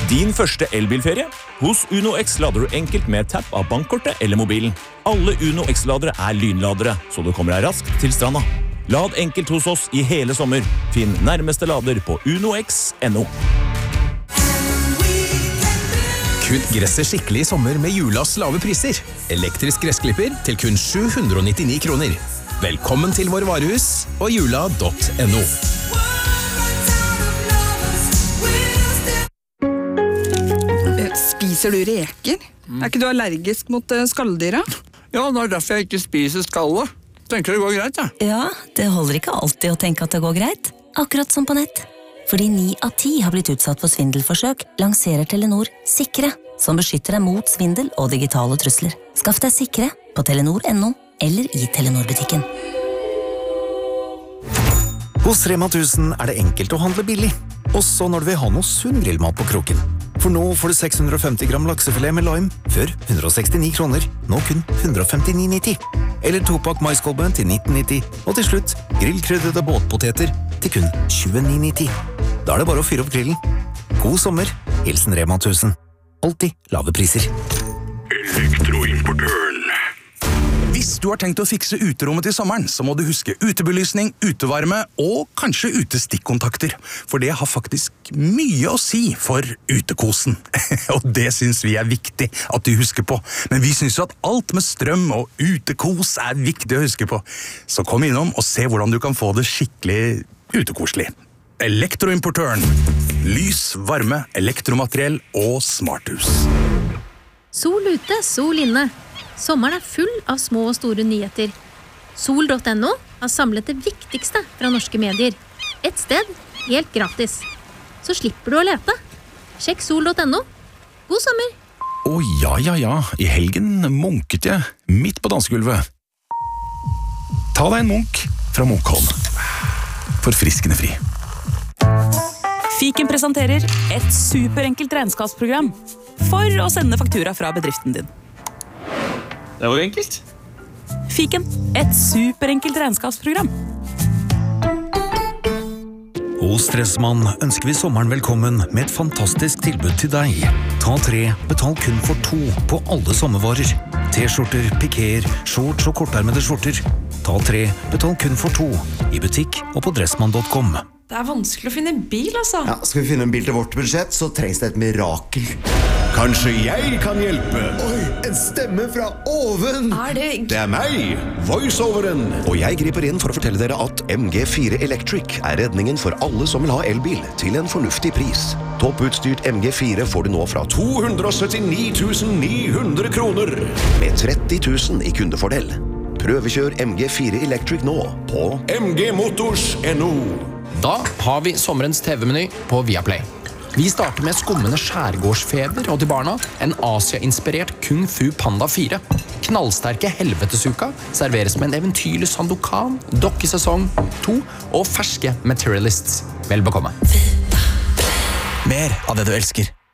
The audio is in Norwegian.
Din første elbilferie? Hos Uno X lader du enkelt med tapp av bankkortet eller mobilen. Alle Uno X-ladere lynladere, så du kommer deg raskt til stranda. Lad enkelt hos oss i hele sommer. Finn nærmeste lader på unox.no. Kutt gresset skikkelig i sommer med Julas lave priser. Elektrisk gressklipper til kun 799 kroner. Velkommen til vår varehus og jula.no. Spiser du reker? Ikke du allergisk mot skalldyra? Ja, det derfor jeg ikke spiser skallet. Tenker det går greit, ja. Ja, det holder ikke alltid å tenke at det går greit. Akkurat som på nett. Fordi 9 av 10 har blitt utsatt for svindelforsøk, lanserer Telenor Sikre, som beskytter deg mot svindel og digitale trusler. Skaff deg Sikre på telenor.no eller i Telenor-butikken. Hos Rema 1000 det enkelt å handle billig, også når du vil ha noe sunn grillmat på kroken. For nå får du 650 gram laksefilet med lime, før 169 kroner, nå kun 159,90. Eller 2-pakk maiskolbe til 19,90, og til slutt grillkryddede båtpoteter til kun 29,90. Da det bare å fyre opp grillen. God sommer, hilsen Rema 1000. Alltid lave priser. Elektroimportøren. Hvis du har tenkt å fikse uterommet til sommeren, så må du huske utebelysning, utevarme og kanskje utestikkontakter. For det har faktisk mye å si for utekosen. Og det synes vi viktig at du husker på. Men vi synes jo at alt med strøm og utekos viktig å huske på. Så kom innom og se hvordan du kan få det skikkelig utekoselig. Elektroimportøren. Lys, varme, elektromateriell og smarthus. Sol ute, sol inne. Sommeren full av små og store nyheter. Sol.no har samlet det viktigste fra norske medier. Et sted, helt gratis. Så slipper du å lete. Sjekk sol.no. God sommer! Å ja. I helgen munket jeg midt på dansegulvet. Ta deg en munk fra Munkholm. Forfriskende fri. Fiken presenterer et superenkelt regnskapsprogram for å sende faktura fra bedriften din. Det var enkelt. Fiken, et superenkelt regnskapsprogram. Hos Stressmann ønsker vi sommeren velkommen med et fantastisk tilbud til deg. Ta 3, betal kun for 2 på alle sommervarer. T-skjorter, pikéer, shorts og kortermede skjorter. Ta 3, betal kun for 2 i butikk og på dressmann.com. Det vanskelig å finne en bil, altså. Ja, skal vi finne en bil til vårt budsjett, så trengs det et mirakel. Kanskje jeg kan hjelpe? Oi, en stemme fra oven! Det meg, voiceoveren. Og jeg griper inn for å fortelle dere at MG4 Electric redningen for alle som vil ha elbil til en fornuftig pris. Topputstyrt MG4 får du nå fra 279 900 kroner. Med 30 000 i kundefordel. Prøvekjør MG4 Electric nå på mgmotors.no. Da har vi sommerens TV-meny på Viaplay. Vi starter med skummende skjærgårdsfeber og til barna en Asia-inspirert Kung Fu Panda 4. Knallsterke helvetesuka serveres med en eventyrlig Sandokan, dokkesesong 2 og ferske Materialists. Vel bekomme. Mer av det du elsker.